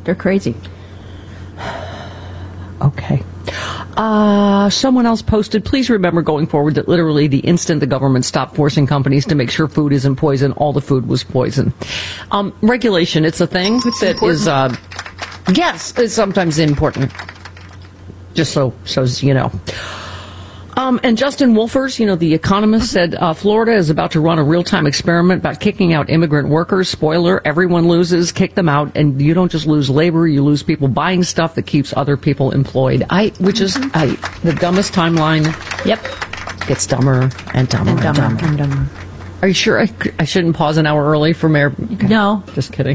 They're crazy. Okay. Someone else posted, please remember going forward that literally the instant the government stopped forcing companies to make sure food isn't poison, all the food was poison. Regulation, it's a thing that important. Yes, it's sometimes important. Just so you know. And Justin Wolfers, the economist, said Florida is about to run a real-time experiment about kicking out immigrant workers. Spoiler, everyone loses, kick them out, and you don't just lose labor, you lose people buying stuff that keeps other people employed. Which is the dumbest timeline. Yep. Gets dumber and dumber and dumber. And dumber. Are you sure I shouldn't pause an hour early for Mayor? Okay. No. Just kidding.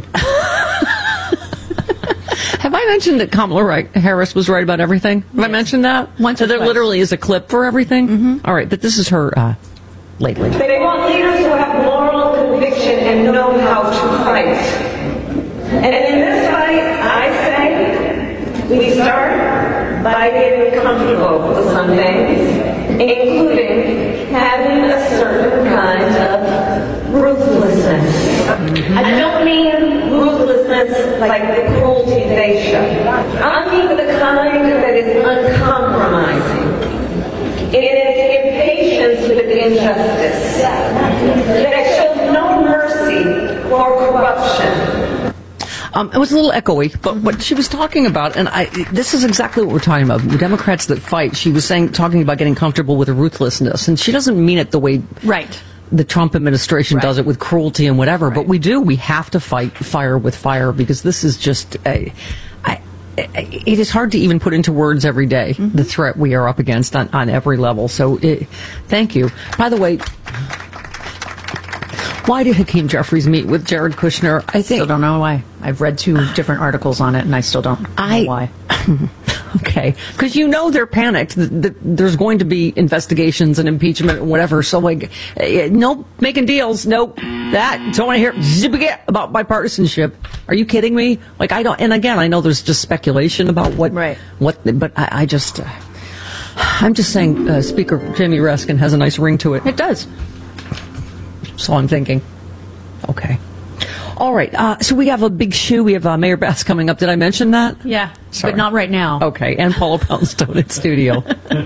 Have I mentioned that Kamala Harris was right about everything? Have I mentioned that? Once so there literally is a clip for everything? Mm-hmm. All right, but this is her lately. They want leaders who have moral conviction and know how to fight. And in this fight, I say, we start by getting comfortable with some things, including having a certain kind of ruthlessness. Mm-hmm. I don't mean ruthlessness like the cruelty they show. I mean the kind that is uncompromising. It is impatience with injustice that shows no mercy for corruption. It was a little echoey, but what she was talking about, and this is exactly what we're talking about, the Democrats that fight. She was talking about getting comfortable with ruthlessness, and she doesn't mean it the way the Trump administration does it with cruelty and whatever, but we do. We have to fight fire with fire, because this is just it is hard to even put into words every day, the threat we are up against on every level. So thank you. By the way, why did Hakeem Jeffries meet with Jared Kushner? I still don't know why. I've read 2 different articles on it, and I still don't know why. Okay, because they're panicked that there's going to be investigations and impeachment and whatever. So nope, making deals, nope. Don't want to hear zippity about bipartisanship. Are you kidding me? I don't. And again, I know there's just speculation about what, but I'm just saying, Speaker Jamie Raskin has a nice ring to it. It does. So I'm thinking, okay. All right, so we have a big shoe. We have Mayor Bass coming up. Did I mention that? Yeah, sorry. But not right now. Okay, and Paula Poundstone in studio.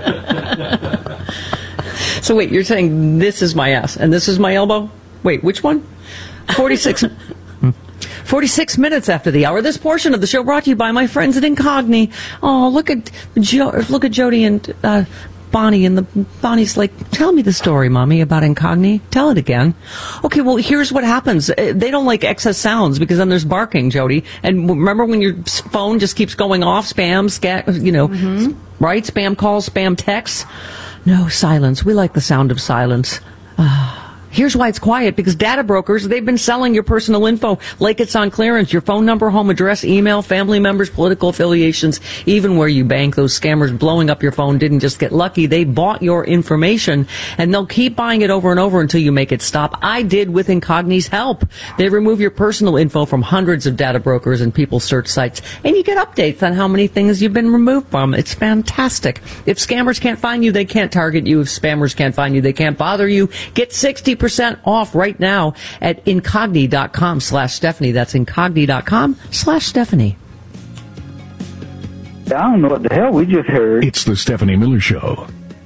So wait, you're saying this is my ass and this is my elbow? Wait, which one? 46 minutes after the hour. This portion of the show brought to you by my friends at Incogni. Oh, look at Jody and Bonnie, and Bonnie's like, tell me the story, Mommy, about Incogni. Tell it again. Okay, well, here's what happens. They don't like excess sounds, because then there's barking, Jody. And remember when your phone just keeps going off, spam, right? Spam calls, spam texts. No, silence. We like the sound of silence. Here's why it's quiet, because data brokers, they've been selling your personal info like it's on clearance. Your phone number, home address, email, family members, political affiliations, even where you bank. Those scammers blowing up your phone didn't just get lucky. They bought your information, and they'll keep buying it over and over until you make it stop. I did with Incogni's help. They remove your personal info from hundreds of data brokers and people search sites, and you get updates on how many things you've been removed from. It's fantastic. If scammers can't find you, they can't target you. If spammers can't find you, they can't bother you. Get 60% off right now at Incogni.com/Stephanie. That's Incogni.com/Stephanie. I don't know what the hell we just heard. It's the Stephanie Miller Show.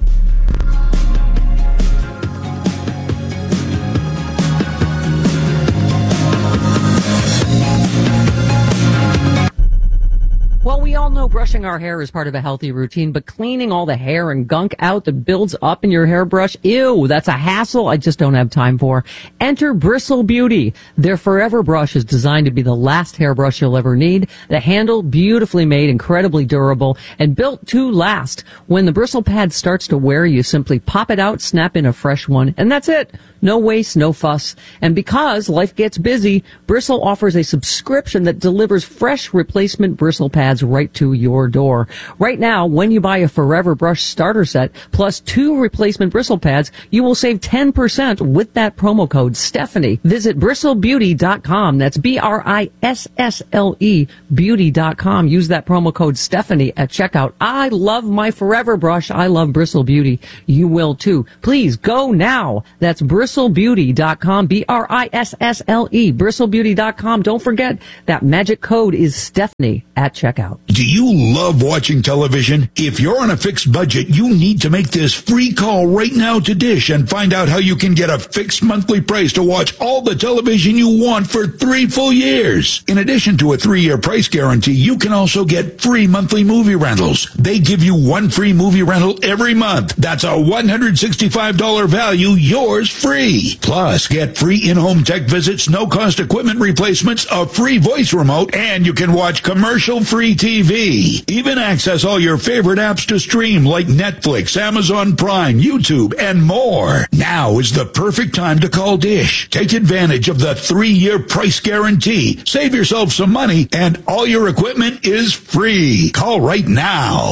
Well, we all know brushing our hair is part of a healthy routine, but cleaning all the hair and gunk out that builds up in your hairbrush, ew, that's a hassle I just don't have time for. Enter Bristle Beauty. Their Forever Brush is designed to be the last hairbrush you'll ever need. The handle, beautifully made, incredibly durable, and built to last. When the bristle pad starts to wear, you simply pop it out, snap in a fresh one, and that's it. No waste, no fuss. And because life gets busy, Bristle offers a subscription that delivers fresh replacement bristle pads right to your door. Right now, when you buy a Forever Brush starter set plus 2 replacement bristle pads, you will save 10% with that promo code Stephanie. Visit bristlebeauty.com. That's BRISSLE beauty.com. Use that promo code Stephanie at checkout. I love my Forever Brush. I love Bristle Beauty. You will too. Please go now. That's bristlebeauty.com. BRISSLE bristlebeauty.com. Don't forget that magic code is Stephanie at checkout. Do you love watching television? If you're on a fixed budget, you need to make this free call right now to Dish and find out how you can get a fixed monthly price to watch all the television you want for 3 full years. In addition to a 3-year price guarantee, you can also get free monthly movie rentals. They give you 1 free movie rental every month. That's a $165 value, yours free. Plus, get free in-home tech visits, no-cost equipment replacements, a free voice remote, and you can watch commercial-free TV. Even access all your favorite apps to stream like Netflix, Amazon Prime, YouTube, and more. Now is the perfect time to call Dish. Take advantage of the 3-year price guarantee. Save yourself some money, and all your equipment is free. Call right now.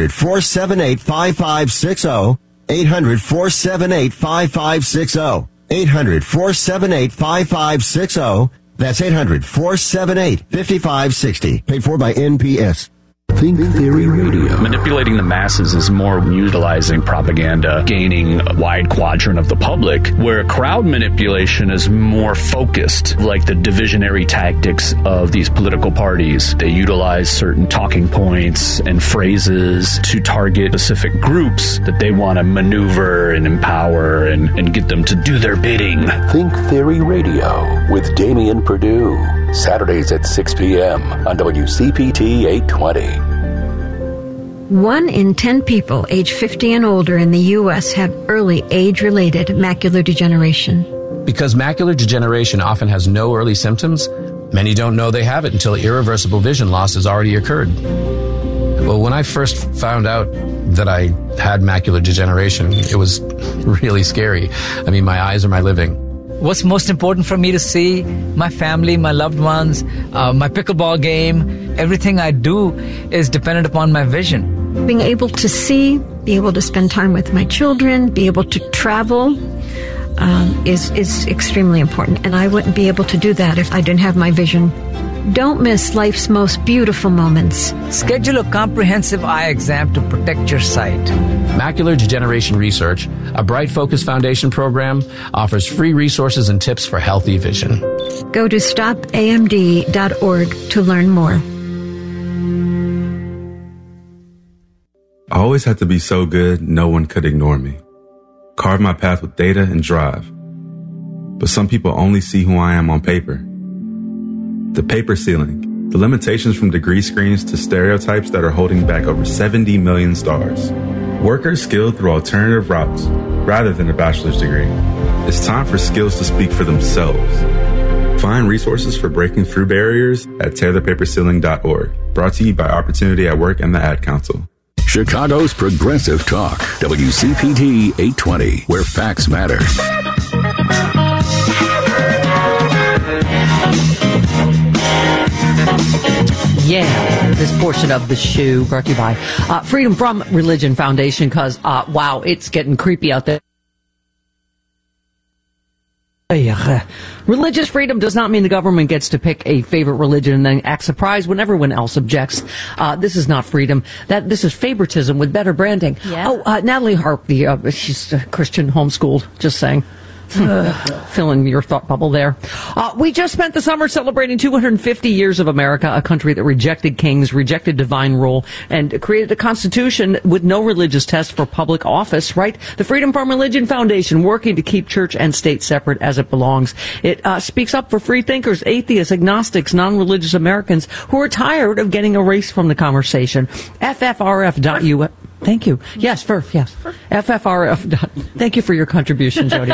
800-478-5560. 800-478-5560. 800-478-5560. That's 800-478-5560. Paid for by NPS. Think Theory Radio. Manipulating the masses is more utilizing propaganda, gaining a wide quadrant of the public, where crowd manipulation is more focused, like the divisionary tactics of these political parties. They utilize certain talking points and phrases to target specific groups that they want to maneuver and empower and get them to do their bidding. Think Theory Radio with Damian Perdue. Saturdays at 6 p.m. on WCPT 820. 1 in 10 people age 50 and older in the U.S. have early age-related macular degeneration. Because macular degeneration often has no early symptoms, many don't know they have it until irreversible vision loss has already occurred. Well, when I first found out that I had macular degeneration, it was really scary. I mean, my eyes are my living. What's most important for me to see? My family, my loved ones, my pickleball game. Everything I do is dependent upon my vision. Being able to see, be able to spend time with my children, be able to travel is extremely important. And I wouldn't be able to do that if I didn't have my vision. Don't miss life's most beautiful moments. Schedule a comprehensive eye exam to protect your sight. Macular Degeneration Research, a Bright Focus Foundation program, offers free resources and tips for healthy vision. Go to stopamd.org to learn more. I always had to be so good, no one could ignore me. Carve my path with data and drive. But some people only see who I am on paper. The paper ceiling, the limitations from degree screens to stereotypes that are holding back over 70 million stars. Workers skilled through alternative routes rather than a bachelor's degree. It's time for skills to speak for themselves. Find resources for breaking through barriers at tearthepaperceiling.org. Brought to you by Opportunity at Work and the Ad Council. Chicago's Progressive Talk, WCPT 820, where facts matter. Yeah, this portion of the show brought to you by Freedom From Religion Foundation, because, wow, it's getting creepy out there. Religious freedom does not mean the government gets to pick a favorite religion and then act surprised when everyone else objects. This is not freedom. This is favoritism with better branding. Yeah. Oh, Natalie Harp, she's Christian homeschooled, just saying. Fill in your thought bubble there. We just spent the summer celebrating 250 years of America, a country that rejected kings, rejected divine rule, and created a constitution with no religious test for public office, right? The Freedom From Religion Foundation, working to keep church and state separate as it belongs. It speaks up for free thinkers, atheists, agnostics, non-religious Americans who are tired of getting erased from the conversation. FFRF.us. Thank you. Yes. FFRF. Thank you for your contribution, Jody.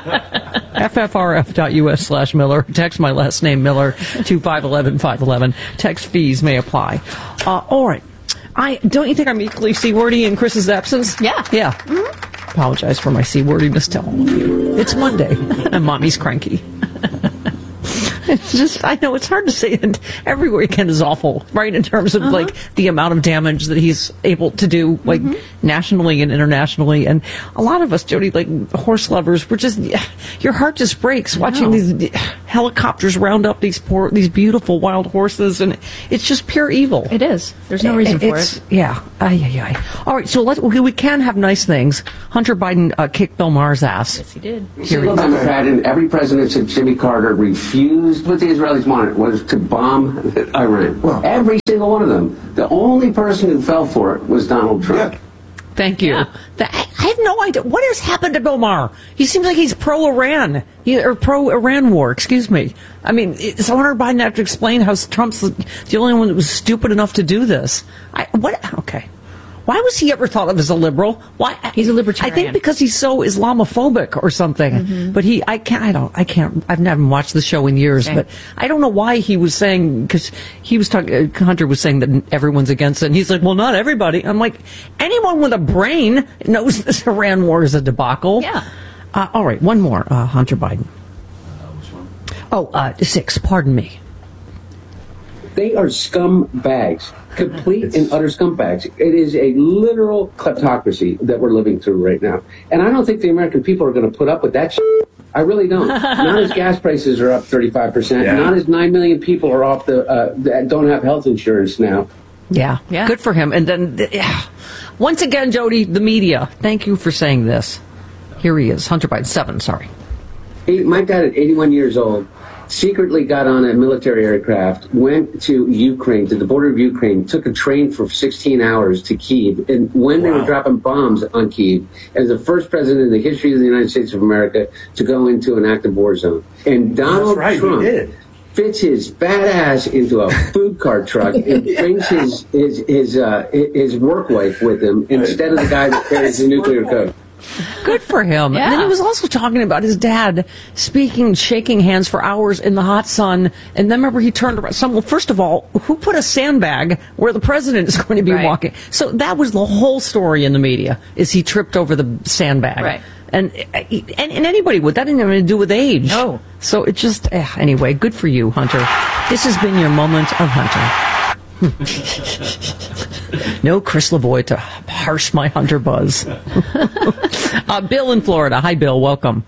FFRF.us/Miller. Text my last name, Miller, to 511-511. Text fees may apply. All right. Don't you think I'm equally C-wordy in Chris's absence? Yeah. Yeah. Mm-hmm. Apologize for my C-wordiness to all of you. It's Monday, and Mommy's cranky. It's just, I know it's hard to say that every weekend is awful, right? In terms of like the amount of damage that he's able to do, like nationally and internationally. And a lot of us, Jody, like horse lovers, we're just, your heart just breaks watching these helicopters round up these beautiful wild horses. And it's just pure evil. It is. There's no reason for it. Yeah. All right. So we can have nice things. Hunter Biden kicked Bill Maher's ass. Yes, he did. Single Democrat in every presidency since Jimmy Carter refused what the Israelis wanted was to bomb Iran. Well, every single one of them. The only person who fell for it was Donald Trump. Yeah. Thank you. I have no idea. What has happened to Bill Maher? He seems like he's pro-Iran. Or pro-Iran war, excuse me. I mean, so Hunter Biden have to explain how Trump's the only one that was stupid enough to do this. Okay. Why was he ever thought of as a liberal? Why? He's a libertarian. I think because he's so Islamophobic or something. But I can't. I've never watched the show in years, but I don't know why he was saying, because he was talking, Hunter was saying that everyone's against it. And he's like, well, not everybody. I'm like, anyone with a brain knows this Iran war is a debacle. Yeah. All right. One more, Hunter Biden. Which one? 6. Pardon me. They are scumbags. Complete and utter scumbags. It is a literal kleptocracy that we're living through right now. And I don't think the American people are going to put up with that shit. I really don't. Not as gas prices are up 35%. Yeah. Not as 9 million people are off that don't have health insurance now. Yeah. Good for him. And then, once again, Jody, the media, thank you for saying this. Here he is. Hunter Biden, 7, sorry. My dad at 81 years old secretly got on a military aircraft, went to Ukraine, to the border of Ukraine, took a train for 16 hours to Kyiv. And when they were dropping bombs on Kyiv, as the first president in the history of the United States of America to go into an active war zone. And Donald Trump fits his fat ass into a food cart truck and brings his work wife with him instead of the guy that carries the nuclear code. Good for him. Yeah. And then he was also talking about his dad shaking hands for hours in the hot sun. And then remember he turned around. Well, first of all, who put a sandbag where the president is going to be walking? So that was the whole story in the media, is he tripped over the sandbag. Right. And anybody would. That didn't have anything to do with age. No. So it just, anyway, good for you, Hunter. This has been your moment of Hunter. No Chris Lavoie to harsh my Hunter buzz. Bill in Florida. Hi, Bill. Welcome.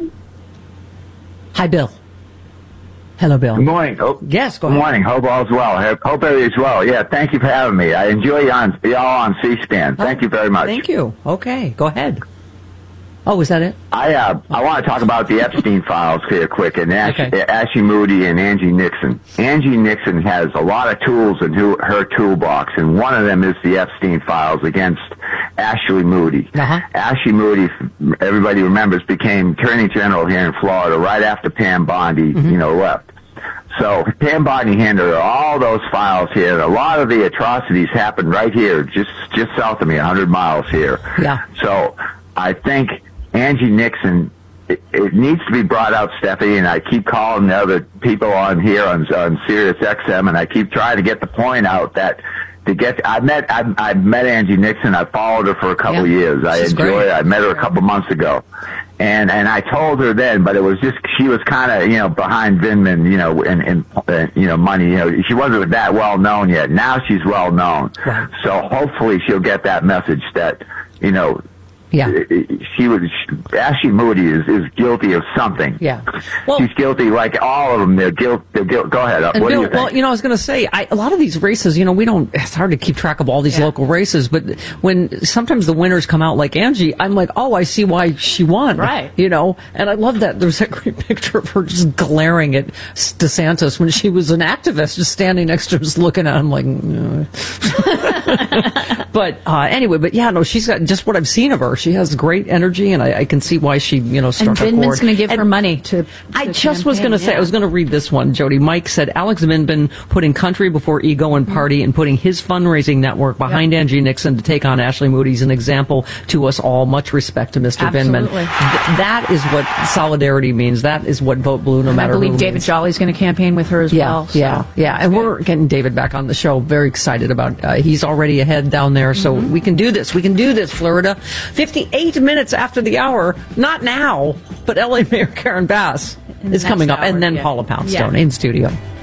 Hi, Bill. Hello, Bill. Good morning. Yes, go ahead. Good morning. Hope all's well. Hope everybody's well. Yeah, thank you for having me. I enjoy y'all on C-SPAN. Thank you very much. Thank you. Okay, go ahead. Oh, is that it? I want to talk about the Epstein files here quick, and Ashley Moody and Angie Nixon. Angie Nixon has a lot of tools in her toolbox, and one of them is the Epstein files against Ashley Moody. Ashley Moody, everybody remembers, became Attorney General here in Florida right after Pam Bondi, left. So Pam Bondi handed her all those files here, and a lot of the atrocities happened right here, just south of me, 100 miles here. Yeah. So I think Angie Nixon, it needs to be brought out, Steffi, and I keep calling the other people on here on Sirius XM, and I keep trying to get the point out that I met Angie Nixon. I followed her for a couple of years. I enjoyed it. I met her a couple months ago, and I told her then, but it was just she was kind of behind Vindman, and money. She wasn't that well known yet. Now she's well known, so hopefully she'll get that message that Ashley Moody is guilty of something. Yeah. Well, she's guilty, like all of them. They're guilty. Go ahead. What do you think? Well, I was going to say, a lot of these races, it's hard to keep track of all these local races, but when sometimes the winners come out like Angie, I'm like, oh, I see why she won. Right. And I love that. There's that great picture of her just glaring at DeSantis when she was an activist, just standing next to him, just looking at him like, But anyway, she's got just what I've seen of her. She has great energy, and I can see why she, struck a chord. And Vindman's going to give her money to I just was going to say, I was going to read this one, Jody. Mike said, Alex Vindman putting country before ego and party and putting his fundraising network behind Angie Nixon to take on Ashley Moody's an example to us all. Much respect to Mr. Vindman. That is what solidarity means. That is what Vote Blue, no matter who. I believe David Jolly's going to campaign with her as well. Yeah. And we're getting David back on the show. Very excited about he's already ahead down there, so we can do this. We can do this, Florida. 58 minutes after the hour, not now, but LA Mayor Karen Bass. is coming up, and then Paula Poundstone in studio.